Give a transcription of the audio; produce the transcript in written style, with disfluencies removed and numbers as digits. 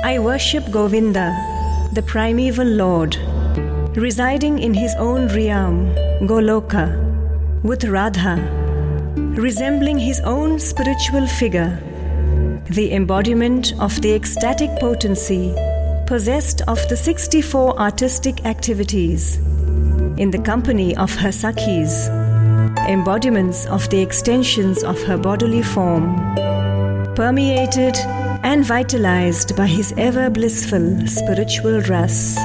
I worship Govinda, the primeval Lord, residing in his own realm, Goloka, with Radha, resembling his own spiritual figure, the embodiment of the ecstatic potency possessed of the 64 artistic activities, in the company of her Sakhis, embodiments of the extensions of her bodily form, permeated and vitalized by his ever blissful spiritual ras.